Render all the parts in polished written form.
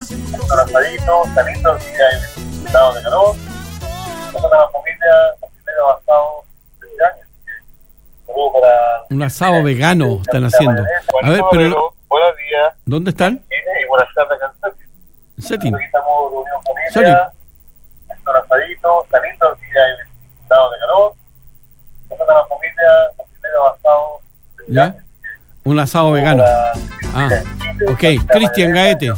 un asadito, saliendo el día del estado de calor. Es una familia avanzado de años. Un asado vegano están haciendo. A ver, pero buenos días. ¿Dónde están? Y buenas tardes acá en Setting. Aquí estamos reunidos con ella. Es un asadito, saliendo el día del estado de calor. Es una familia avanzado de ¿Ya? años. Un asado vegano. Ok. Cristian Gaete.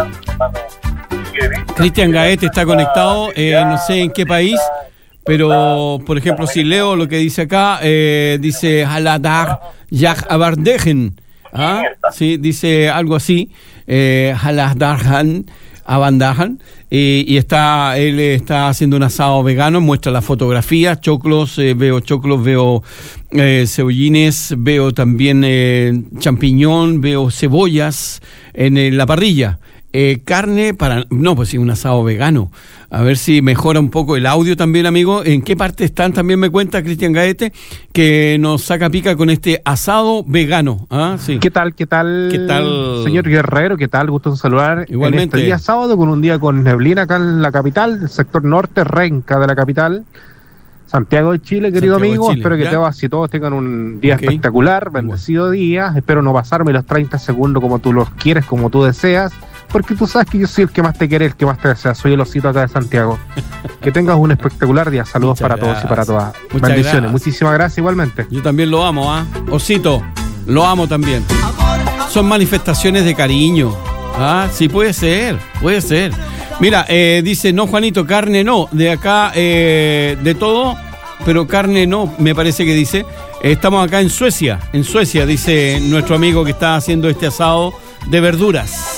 Cristian Gaete está conectado, no sé en qué país, pero por ejemplo si leo lo que dice acá, dice Haladar Yag Abardegen, sí, dice algo así, Haladarhan Abandajan, y él está haciendo un asado vegano, muestra la fotografía, choclos, veo cebollines, veo también champiñón, veo cebollas en la parrilla. Carne para... No, pues sí, un asado vegano. A ver si mejora un poco el audio también, amigo. ¿En qué parte están? También me cuenta Cristian Gaete, que nos saca pica con este asado vegano. Sí. ¿Qué tal, señor Guerrero? ¿Qué tal? Gusto en saludar. Igualmente. En este día sábado, con un día con neblina acá en la capital, el sector norte, Renca de la capital, Santiago de Chile, querido amigo. Espero que todos tengan un día espectacular, bendecido día. Espero no pasarme los 30 segundos como tú los quieres, como tú deseas, porque tú sabes que yo soy el que más te quiere, el que más te desea. Soy el osito acá de Santiago. Que tengas un espectacular día. Saludos para todos y para todas. Bendiciones. Muchísimas gracias igualmente. Yo también lo amo, Osito, lo amo también. Son manifestaciones de cariño. Sí, puede ser. Mira, dice, no, Juanito, carne no. De acá, de todo, pero carne no, me parece que dice. Estamos acá en Suecia, dice nuestro amigo que está haciendo este asado de verduras.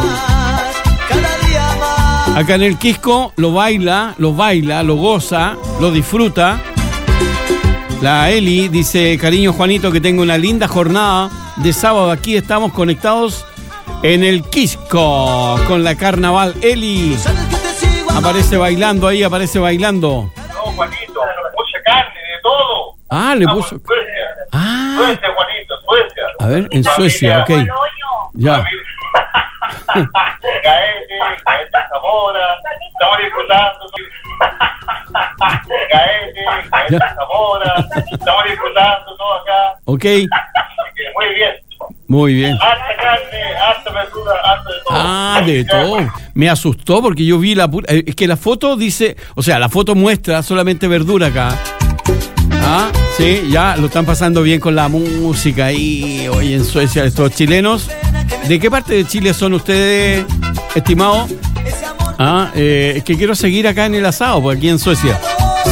Acá en el Quisco lo baila, lo goza, lo disfruta. La Eli dice, cariño Juanito, que tenga una linda jornada de sábado. Aquí estamos conectados en el Quisco con la carnaval. Eli aparece bailando. No, Juanito, mucha carne, de todo. Le puso. Suecia, Juanito, Suecia. A ver, en Suecia, ok. Ya. Gaete Zamora, estamos disfrutando. Gaete Zamora, estamos disfrutando todo acá. Ok. Muy bien. Harta carne, harta verdura, harta de todo. De todo. Me asustó porque yo vi es que la foto dice, o sea, la foto muestra solamente verdura acá. Sí, ya lo están pasando bien con la música ahí hoy en Suecia, estos chilenos. ¿De qué parte de Chile son ustedes, estimados? Es que quiero seguir acá en el asado, pues aquí en Suecia.